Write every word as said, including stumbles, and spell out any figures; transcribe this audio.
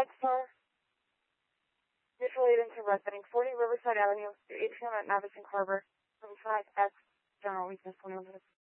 Red Star, mutual aid into residing forty Riverside Avenue, eight p m at Navigation Harbor, seventy-five S, general weakness, one hundred.